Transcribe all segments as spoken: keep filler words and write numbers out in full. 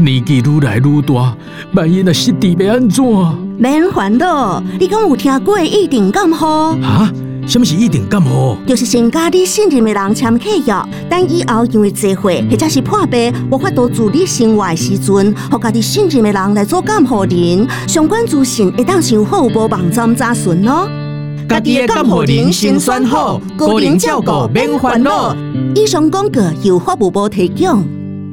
年纪愈来愈大，万一若失智要安怎？ 免烦恼，你敢有听过一定感冒？ 哈？什么是一定感冒？ 就是先甲你信任的人签契约，等以后因为聚会或者是破病，无法度自理生活的时阵，互家己信任的人来做监护人。相关资讯会当上好无网站查询哦。 家己的监护人先选好，高龄照顾免烦恼。 以上广告由法务部提供。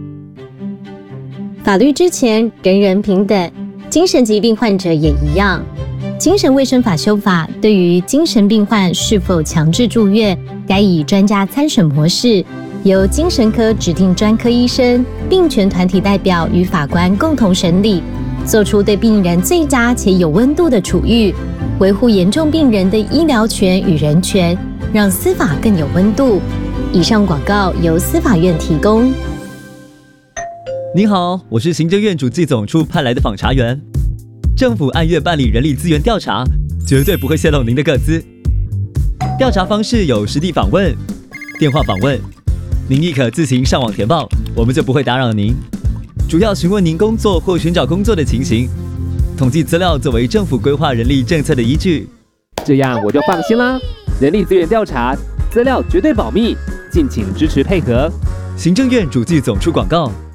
法律之前，人人平等，精神疾病患者也一样。精神卫生法修法对于精神病患是否强制住院，该以专家参审模式，由精神科指定专科医生、病权团体代表与法官共同审理，做出对病人最佳且有温度的处遇，维护严重病人的医疗权与人权，让司法更有温度。以上广告由司法院提供。 您好，我是行政院主计总处派来的访查员。政府按月办理人力资源调查，绝对不会泄露您的个资。调查方式有实地访问、电话访问，您亦可自行上网填报，我们就不会打扰您。主要询问您工作或寻找工作的情形，统计资料作为政府规划人力政策的依据。 这样我就放心啦。人力资源调查资料绝对保密，敬请支持配合。 行政院主计总处广告。